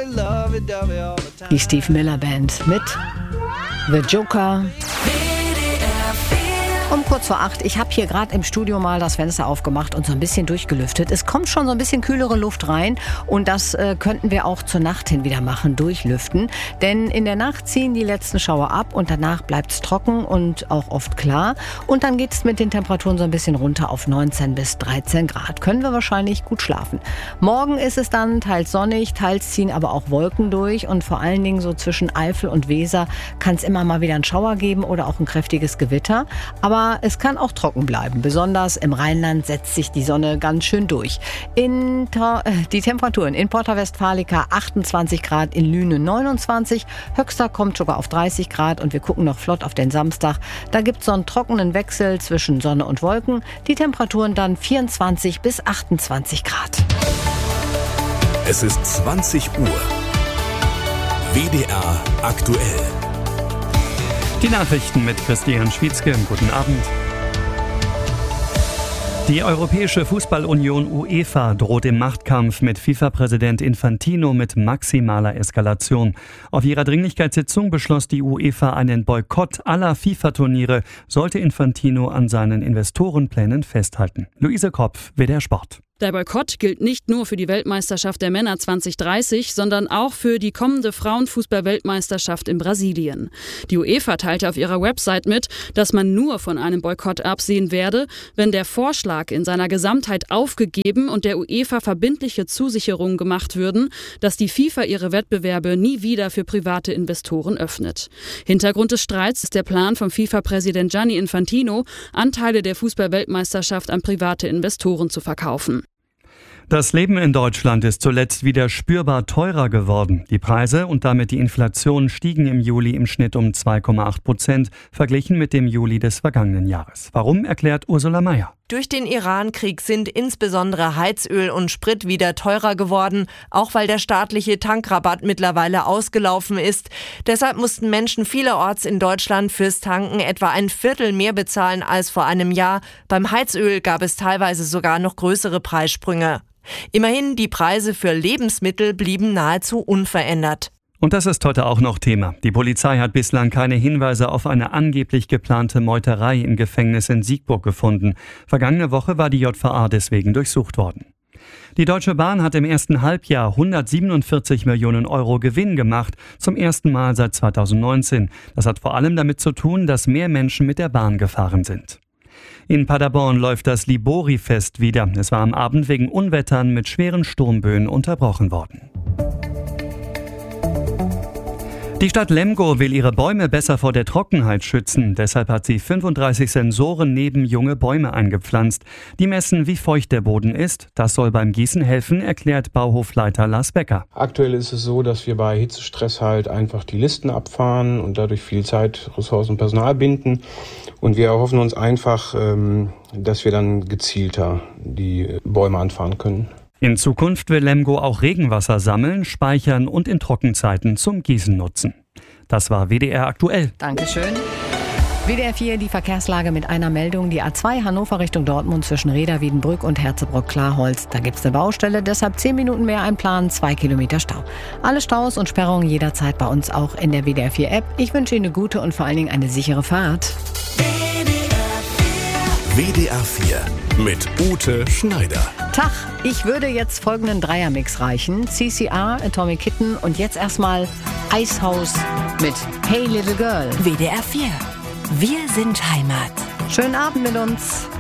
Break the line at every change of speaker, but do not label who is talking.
Die Steve Miller Band mit The Joker. Um kurz vor 8, ich habe hier gerade im Studio mal das Fenster aufgemacht und so ein bisschen durchgelüftet. Es kommt schon so ein bisschen kühlere Luft rein und das könnten wir auch zur Nacht hin wieder machen, durchlüften. Denn in der Nacht ziehen die letzten Schauer ab und danach bleibt es trocken und auch oft klar. Und dann geht es mit den Temperaturen so ein bisschen runter auf 19 bis 13 Grad. Können wir wahrscheinlich gut schlafen. Morgen ist es dann teils sonnig, teils ziehen aber auch Wolken durch und vor allen Dingen so zwischen Eifel und Weser kann es immer mal wieder einen Schauer geben oder auch ein kräftiges Gewitter. Aber es kann auch trocken bleiben. Besonders im Rheinland setzt sich die Sonne ganz schön durch. Die Temperaturen in Porta Westfalica 28 Grad, in Lüne 29. Höchster kommt sogar auf 30 Grad und wir gucken noch flott auf den Samstag. Da gibt es so einen trockenen Wechsel zwischen Sonne und Wolken. Die Temperaturen dann 24 bis 28 Grad.
Es ist 20 Uhr. WDR aktuell.
Die Nachrichten mit Christian Schwietzke. Guten Abend. Die Europäische Fußballunion UEFA droht im Machtkampf mit FIFA-Präsident Infantino mit maximaler Eskalation. Auf ihrer Dringlichkeitssitzung beschloss die UEFA einen Boykott aller FIFA-Turniere, sollte Infantino an seinen Investorenplänen festhalten. Luise Kopf, WDR Sport.
Der Boykott gilt nicht nur für die Weltmeisterschaft der Männer 2030, sondern auch für die kommende Frauenfußball-Weltmeisterschaft in Brasilien. Die UEFA teilte auf ihrer Website mit, dass man nur von einem Boykott absehen werde, wenn der Vorschlag in seiner Gesamtheit aufgegeben und der UEFA verbindliche Zusicherungen gemacht würden, dass die FIFA ihre Wettbewerbe nie wieder für private Investoren öffnet. Hintergrund des Streits ist der Plan von FIFA-Präsident Gianni Infantino, Anteile der Fußball-Weltmeisterschaft an private Investoren zu verkaufen.
Das Leben in Deutschland ist zuletzt wieder spürbar teurer geworden. Die Preise und damit die Inflation stiegen im Juli im Schnitt um 2,8%, verglichen mit dem Juli des vergangenen Jahres. Warum, erklärt Ursula Mayer.
Durch den Irankrieg sind insbesondere Heizöl und Sprit wieder teurer geworden, auch weil der staatliche Tankrabatt mittlerweile ausgelaufen ist. Deshalb mussten Menschen vielerorts in Deutschland fürs Tanken etwa ein Viertel mehr bezahlen als vor einem Jahr. Beim Heizöl gab es teilweise sogar noch größere Preissprünge. Immerhin, die Preise für Lebensmittel blieben nahezu unverändert.
Und das ist heute auch noch Thema. Die Polizei hat bislang keine Hinweise auf eine angeblich geplante Meuterei im Gefängnis in Siegburg gefunden. Vergangene Woche war die JVA deswegen durchsucht worden. Die Deutsche Bahn hat im ersten Halbjahr 147 Millionen Euro Gewinn gemacht, zum ersten Mal seit 2019. Das hat vor allem damit zu tun, dass mehr Menschen mit der Bahn gefahren sind. In Paderborn läuft das Libori-Fest wieder. Es war am Abend wegen Unwettern mit schweren Sturmböen unterbrochen worden. Die Stadt Lemgo will ihre Bäume besser vor der Trockenheit schützen. Deshalb hat sie 35 Sensoren neben junge Bäume eingepflanzt. Die messen, wie feucht der Boden ist. Das soll beim Gießen helfen, erklärt Bauhofleiter Lars Becker.
Aktuell ist es so, dass wir bei Hitzestress halt einfach die Listen abfahren und dadurch viel Zeit, Ressourcen und Personal binden. Und wir erhoffen uns einfach, dass wir dann gezielter die Bäume anfahren können.
In Zukunft will Lemgo auch Regenwasser sammeln, speichern und in Trockenzeiten zum Gießen nutzen. Das war WDR aktuell.
Dankeschön. WDR 4, die Verkehrslage mit einer Meldung. Die A2 Hannover Richtung Dortmund zwischen Reda, Wiedenbrück und Herzebrock-Klarholz. Da gibt's eine Baustelle, deshalb 10 Minuten mehr einplanen, 2 Kilometer Stau. Alle Staus und Sperrungen jederzeit bei uns auch in der WDR 4 App. Ich wünsche Ihnen eine gute und vor allen Dingen eine sichere Fahrt.
WDR 4 mit Ute Schneider.
Tag, ich würde jetzt folgenden Dreiermix reichen. CCR, Atomic Kitten und jetzt erstmal Icehouse mit Hey Little Girl.
WDR 4. Wir sind Heimat.
Schönen Abend mit uns.